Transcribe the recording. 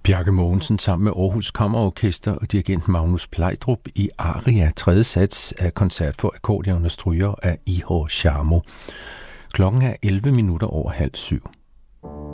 Bjarke Mogensen sammen med Aarhus Kammerorkester og dirigent Magnus Plejdrup i Aria, 3. sats af koncert for akkordeon og stryger af Ihor Sharmo. Klokken er 11 minutter over halv 7.